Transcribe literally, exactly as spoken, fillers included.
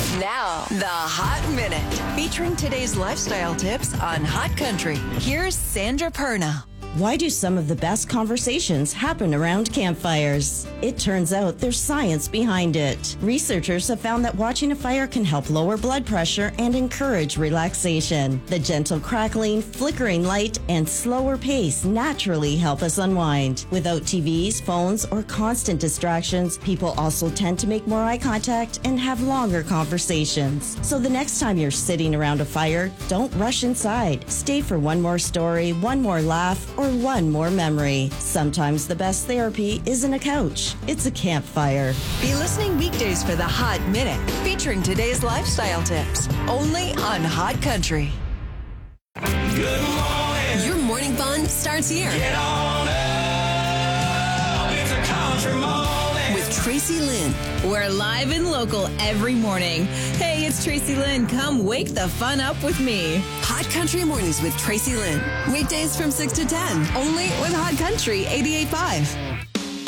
Now, the Hot Minute, featuring today's lifestyle tips on Hot Country. Here's Sandra Perna. Why do some of the best conversations happen around campfires? It turns out there's science behind it. Researchers have found that watching a fire can help lower blood pressure and encourage relaxation. The gentle crackling, flickering light, and slower pace naturally help us unwind. Without T Vs, phones, or constant distractions, people also tend to make more eye contact and have longer conversations. So the next time you're sitting around a fire, don't rush inside. Stay for one more story, one more laugh, or one more memory. Sometimes the best therapy isn't a couch, it's a campfire. Be listening weekdays for the Hot Minute, featuring today's lifestyle tips, only on Hot Country. Good morning. Your morning fun starts here. Get on up. It's a country morning. With Tracy Lynn. We're live and local every morning. Hey, it's Tracy Lynn. Come wake the fun up with me. Hot Country Mornings with Tracy Lynn. Weekdays from six to ten. Only with Hot Country eighty-eight point five.